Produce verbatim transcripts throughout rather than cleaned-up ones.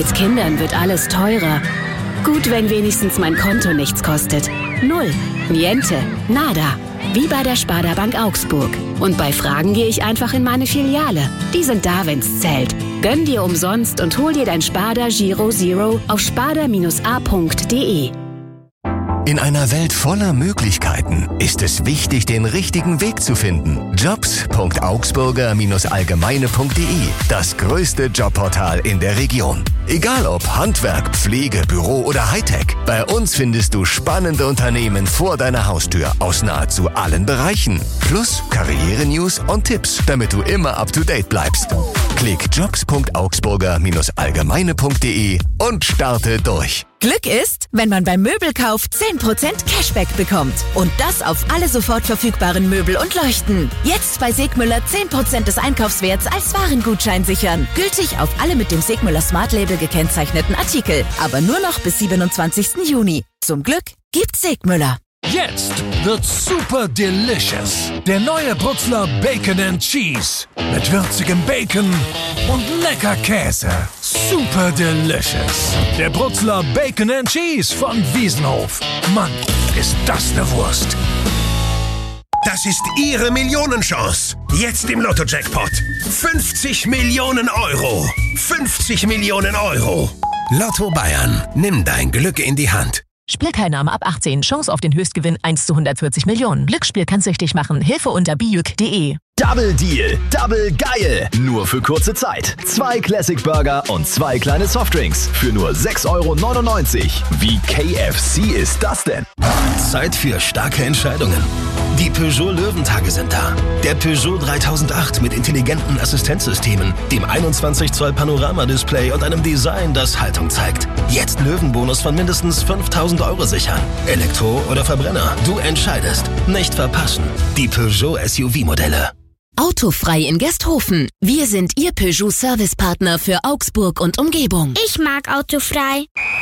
Mit Kindern wird alles teurer. Gut, wenn wenigstens mein Konto nichts kostet. Null. Niente. Nada. Wie bei der Sparda Bank Augsburg. Und bei Fragen gehe ich einfach in meine Filiale. Die sind da, wenn's zählt. Gönn dir umsonst und hol dir dein Sparda Giro Zero auf sparda a punkt de. In einer Welt voller Möglichkeiten ist es wichtig, den richtigen Weg zu finden. jobs punkt augsburger allgemeine punkt de, das größte Jobportal in der Region. Egal ob Handwerk, Pflege, Büro oder Hightech, bei uns findest du spannende Unternehmen vor deiner Haustür aus nahezu allen Bereichen. Plus Karriere-News und Tipps, damit du immer up to date bleibst. Klick jobs punkt augsburger allgemeine punkt de und starte durch. Glück ist, wenn man beim Möbelkauf zehn Prozent Cashback bekommt. Und das auf alle sofort verfügbaren Möbel und Leuchten. Jetzt bei Segmüller zehn Prozent des Einkaufswerts als Warengutschein sichern. Gültig auf alle mit dem Segmüller Smart Label gekennzeichneten Artikel. Aber nur noch bis siebenundzwanzigsten Juni. Zum Glück gibt's Segmüller. Jetzt wird super delicious. Der neue Brutzler Bacon and Cheese. Mit würzigem Bacon und lecker Käse. Super delicious. Der Brutzler Bacon and Cheese von Wiesenhof. Mann, ist das eine Wurst. Das ist Ihre Millionenchance. Jetzt im Lotto-Jackpot. fünfzig Millionen Euro. fünfzig Millionen Euro. Lotto Bayern. Nimm dein Glück in die Hand. Spielteilnahme ab achtzehn. Chance auf den Höchstgewinn eins zu hundertvierzig Millionen. Glücksspiel kann süchtig machen. Hilfe unter bijuk punkt de. Double Deal, Double geil. Nur für kurze Zeit. Zwei Classic Burger und zwei kleine Softdrinks für nur sechs Euro neunundneunzig. Wie K F C ist das denn? Zeit für starke Entscheidungen. Die Peugeot Löwentage sind da. Der Peugeot dreitausendacht mit intelligenten Assistenzsystemen, dem einundzwanzig Zoll Panoramadisplay und einem Design, das Haltung zeigt. Jetzt Löwenbonus von mindestens fünftausend Euro sichern. Elektro oder Verbrenner, du entscheidest. Nicht verpassen. Die Peugeot S U V-Modelle. Autofrei in Gesthofen. Wir sind Ihr Peugeot-Servicepartner für Augsburg und Umgebung. Ich mag Autofrei.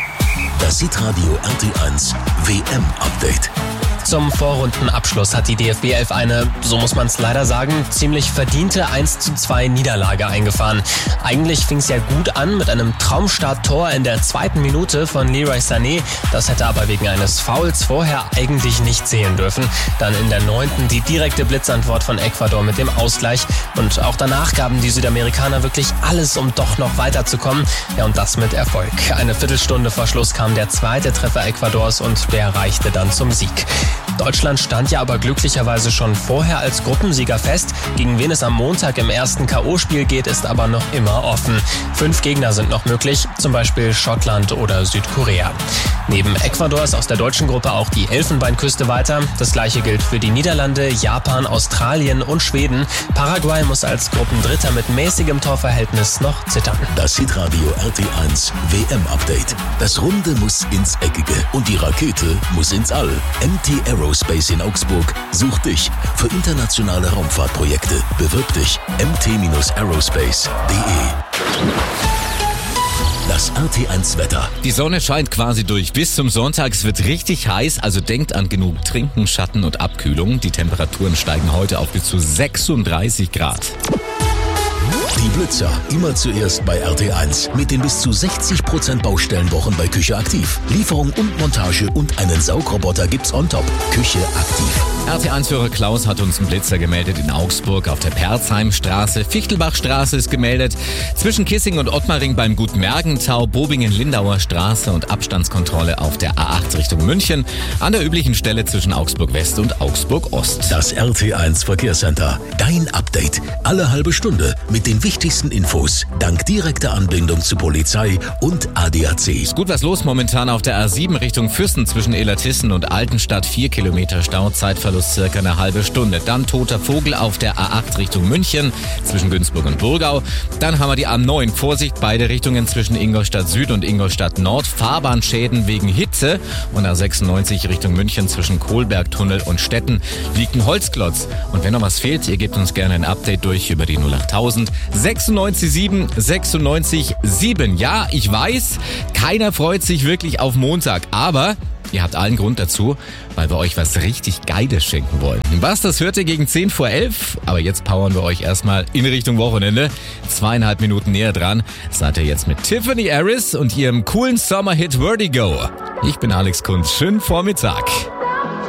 Das Hitradio R T eins W M-Update. Zum Vorrundenabschluss hat die D F B elf eine, so muss man es leider sagen, ziemlich verdiente eins zu zwei Niederlage eingefahren. Eigentlich fing es ja gut an mit einem Traumstart-Tor in der zweiten Minute von Leroy Sané. Das hätte aber wegen eines Fouls vorher eigentlich nicht zählen dürfen. Dann in der neunten die direkte Blitzantwort von Ecuador mit dem Ausgleich. Und auch danach gaben die Südamerikaner wirklich alles, um doch noch weiterzukommen. Ja, und das mit Erfolg. Eine Viertelstunde vor Schluss kam der zweite Treffer Ecuadors und der reichte dann zum Sieg. Deutschland stand ja aber glücklicherweise schon vorher als Gruppensieger fest. Gegen wen es am Montag im ersten K O-Spiel geht, ist aber noch immer offen. Fünf Gegner sind noch möglich, zum Beispiel Schottland oder Südkorea. Neben Ecuador ist aus der deutschen Gruppe auch die Elfenbeinküste weiter. Das gleiche gilt für die Niederlande, Japan, Australien und Schweden. Paraguay muss als Gruppendritter mit mäßigem Torverhältnis noch zittern. Das Hitradio R T eins W M-Update. Das Runde muss ins Eckige und die Rakete muss ins All. M T Aerospace in Augsburg sucht dich für internationale Raumfahrtprojekte. Bewirb dich. m t aerospace punkt de. Das R T eins Wetter. Die Sonne scheint quasi durch bis zum Sonntag. Es wird richtig heiß, also denkt an genug Trinken, Schatten und Abkühlung. Die Temperaturen steigen heute auf bis zu sechsunddreißig Grad. Die Blitzer, immer zuerst bei R T eins. Mit den bis zu sechzig Prozent Baustellenwochen bei Küche Aktiv. Lieferung und Montage und einen Saugroboter gibt's on top. Küche Aktiv. R T eins-Führer Klaus hat uns einen Blitzer gemeldet in Augsburg auf der Perzheimstraße. Fichtelbachstraße ist gemeldet. Zwischen Kissing und Ottmaring beim Gut Mergenthau, Bobingen-Lindauer Straße und Abstandskontrolle auf der A acht Richtung München. An der üblichen Stelle zwischen Augsburg West und Augsburg Ost. Das R T eins Verkehrscenter. Dein Update. Alle halbe Stunde mit den wichtigsten Infos. Dank direkter Anbindung zu Polizei und A D A C. Ist gut was los momentan auf der A sieben Richtung Füssen zwischen Illertissen und Altenstadt. Vier Kilometer Stau, Zeitverlust circa eine halbe Stunde. Dann toter Vogel auf der A acht Richtung München zwischen Günzburg und Burgau. Dann haben wir die A neun. Vorsicht, beide Richtungen zwischen Ingolstadt Süd und Ingolstadt Nord. Fahrbahnschäden wegen Hitze. Und A sechsundneunzig Richtung München zwischen Kohlbergtunnel und Stetten liegt ein Holzklotz. Und wenn noch was fehlt, ihr gebt uns gerne ein Update durch über die null achttausend sechsundneunzig sieben sechsundneunzig sieben. Ja, ich weiß, keiner freut sich wirklich auf Montag, aber Ihr habt allen Grund dazu, weil wir euch was richtig Geiles schenken wollen. Was, das hört ihr gegen zehn vor elf. Aber jetzt powern wir euch erstmal in Richtung Wochenende. Zweieinhalb Minuten näher dran seid ihr jetzt mit Tiffany Harris und ihrem coolen Sommerhit Vertigo. Ich bin Alex Kunz. Schönen Vormittag.